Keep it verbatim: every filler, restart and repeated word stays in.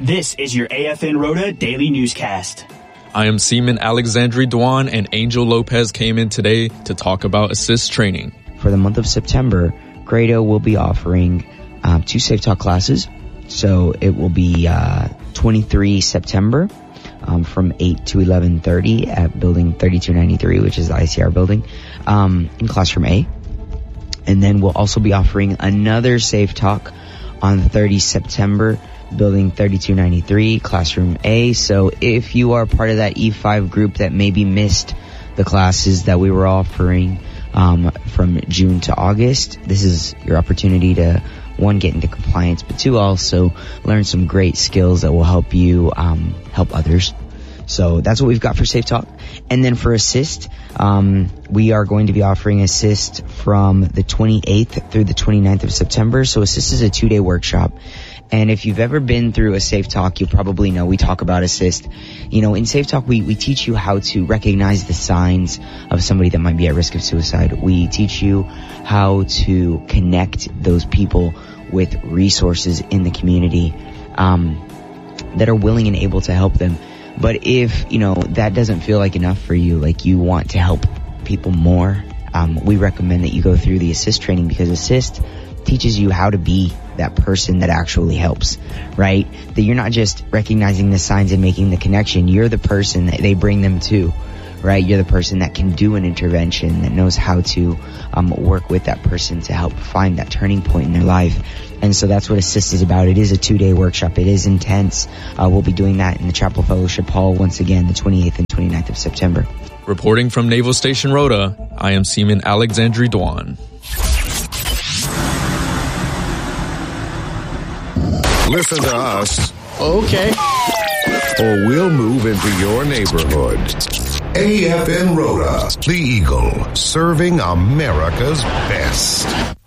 This is your A F N Rota Daily Newscast. I am Seaman Alexandri Dwan, and Angel Lopez came in today to talk about assist training. For the month of September, Grado will be offering um, two Safe Talk classes. So it will be uh, twenty-third September um, from eight to eleven thirty at building thirty-two ninety-three, which is the I C R building, um, in classroom A. And then we'll also be offering another Safe Talk on the thirtieth of September, building thirty-two ninety-three, classroom A. So if you are part of that E five group that maybe missed the classes that we were offering um, from June to August, this is your opportunity to, one, get into compliance, but two, also learn some great skills that will help you um, help others. So that's what we've got for Safe Talk. And then for Assist, um, we are going to be offering Assist from the twenty-eighth through the twenty-ninth of September. So Assist is a two-day workshop. And if you've ever been through a Safe Talk, you probably know we talk about Assist. You know, in Safe Talk, we, we teach you how to recognize the signs of somebody that might be at risk of suicide. We teach you how to connect those people with resources in the community um, that are willing and able to help them. But if, you know, that doesn't feel like enough for you, like you want to help people more, um, we recommend that you go through the Assist training, because Assist teaches you how to be that person that actually helps, right? That you're not just recognizing the signs and making the connection. You're the person that they bring them to, right? You're the person that can do an intervention, that knows how to um, work with that person to help find that turning point in their life. And so that's what Assist is about. It is a two-day workshop. It is intense. Uh, we'll be doing that in the Chapel Fellowship Hall once again, the twenty-eighth and twenty-ninth of September. Reporting from Naval Station Rota, I am Seaman Alexandri Dwan. Listen to us. Okay. Or we'll move into your neighborhood. A F N Rota, the Eagle, serving America's best.